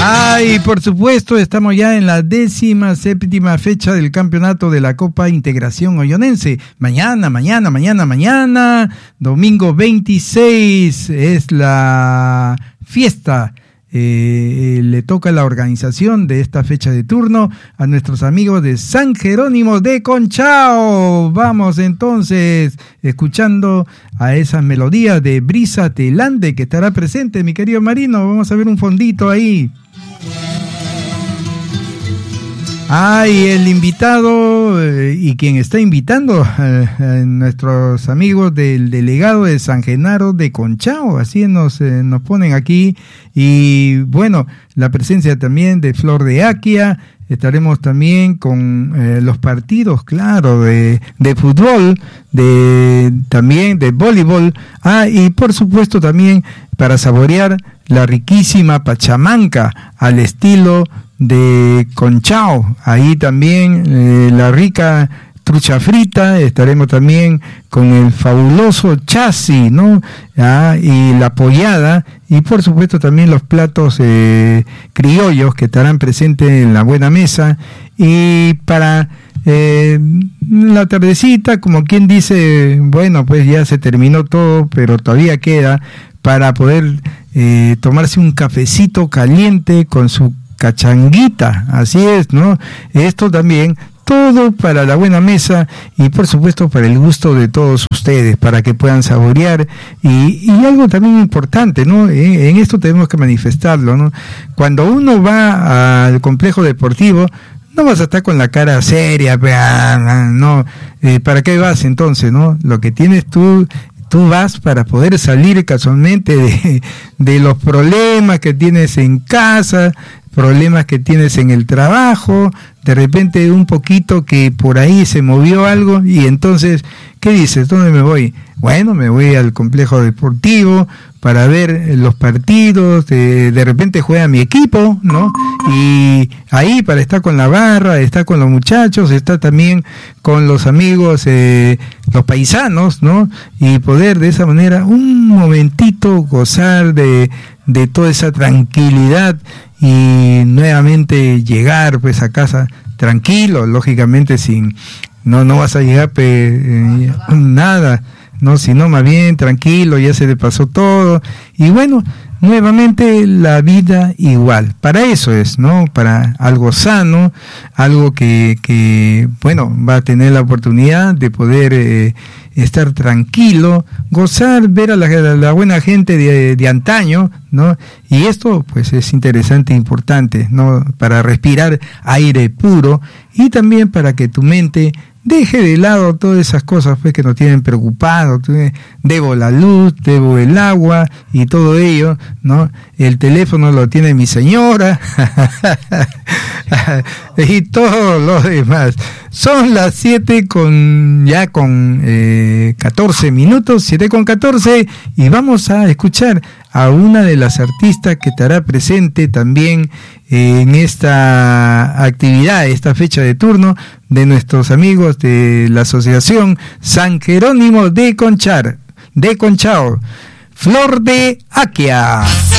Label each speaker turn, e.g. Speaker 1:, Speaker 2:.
Speaker 1: Y por supuesto estamos ya en la 17ª fecha del campeonato de la Copa Integración Oyonense. Mañana, domingo 26 es la fiesta. Le toca la organización de esta fecha de turno a nuestros amigos de San Jerónimo de Conchao. Vamos entonces escuchando a esas melodías de Brisa Telande que estará presente, mi querido Marino. Vamos a ver un fondito ahí. Y el invitado y quien está invitando a nuestros amigos del delegado de San Genaro de Conchao, así nos ponen aquí. Y bueno, la presencia también de Flor de Aquia. Estaremos también con los partidos, claro, de fútbol, también de voleibol. Y por supuesto también para saborear la riquísima pachamanca al estilo de Conchao. Ahí también la rica trucha frita. Estaremos también con el fabuloso chasi, ¿no? Y la pollada, y por supuesto también los platos criollos que estarán presentes en la buena mesa. Y para la tardecita, como quien dice, bueno, pues ya se terminó todo, pero todavía queda para poder tomarse un cafecito caliente con su cachanguita, así es, ¿no? Esto también, todo para la buena mesa y por supuesto para el gusto de todos ustedes, para que puedan saborear. Y algo también importante, ¿no? En esto tenemos que manifestarlo, ¿no? Cuando uno va al complejo deportivo, no vas a estar con la cara seria, no, ¿para qué vas entonces, no? Lo que tienes tú vas para poder salir casualmente de los problemas que tienes en casa, problemas que tienes en el trabajo, de repente un poquito que por ahí se movió algo y entonces, ¿qué dices? ¿Dónde me voy? Bueno, me voy al complejo deportivo para ver los partidos, de repente juega mi equipo, ¿no? Y ahí para estar con la barra, estar con los muchachos, estar también con los amigos, los paisanos, ¿no? Y poder de esa manera un momentito gozar de toda esa tranquilidad y nuevamente llegar pues a casa tranquilo, lógicamente no vas a llegar nada, no, sino más bien tranquilo, ya se le pasó todo y bueno, nuevamente la vida igual, para eso es, ¿no? Para algo sano, algo que bueno, va a tener la oportunidad de poder estar tranquilo, gozar, ver a la buena gente de antaño, ¿no? Y esto pues es interesante e importante, ¿no? Para respirar aire puro y también para que tu mente deje de lado todas esas cosas pues que nos tienen preocupados. Debo la luz, debo el agua y todo ello, ¿no? El teléfono lo tiene mi señora y todo lo demás. Son las 7 con 14 minutos, 7 con 14, y vamos a escuchar a una de las artistas que estará presente también en esta actividad, esta fecha de turno de nuestros amigos de la Asociación San Jerónimo de Conchao, Flor de Aquia.